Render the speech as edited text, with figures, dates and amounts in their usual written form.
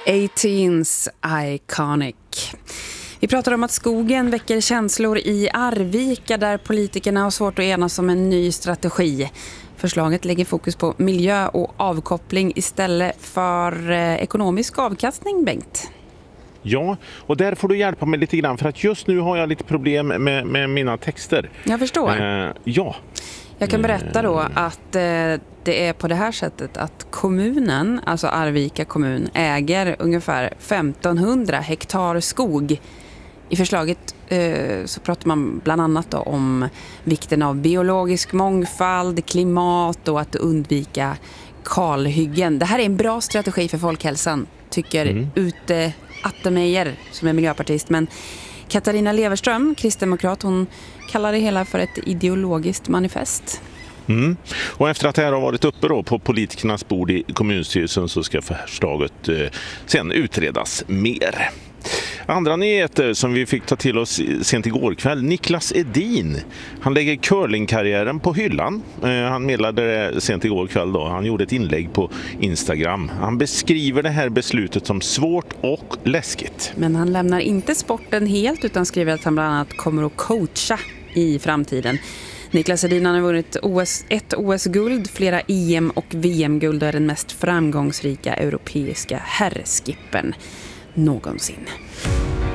18's Iconic. Vi pratar om att skogen väcker känslor i Arvika där politikerna har svårt att enas om en ny strategi. Förslaget lägger fokus på miljö och avkoppling istället för ekonomisk avkastning, Bengt. Ja, och där får du hjälpa mig lite grann för att just nu har jag lite problem med mina texter. Jag förstår. Ja. Jag kan berätta då att det är på det här sättet att kommunen, alltså Arvika kommun, äger ungefär 1500 hektar skog. I förslaget så pratar man bland annat då om vikten av biologisk mångfald, klimat och att undvika kalhyggen. Det här är en bra strategi för folkhälsan, tycker Ute Attemeyer som är miljöpartist. Men Katarina Leverström, kristdemokrat, hon kallar det hela för ett ideologiskt manifest. Och efter att det här har varit uppe då på politikernas bord i kommunstyrelsen så ska förslaget sen utredas mer. Andra nyheter som vi fick ta till oss sent igår kväll. Niklas Edin, han lägger curlingkarriären på hyllan. Han meddelade det sent igår kväll då. Han gjorde ett inlägg på Instagram. Han beskriver det här beslutet som svårt och läskigt. Men han lämnar inte sporten helt utan skriver att han bland annat kommer att coacha i framtiden. Niklas Edin har vunnit ett OS-guld, flera EM- och VM-guld och är den mest framgångsrika europeiska herrskippen någonsin.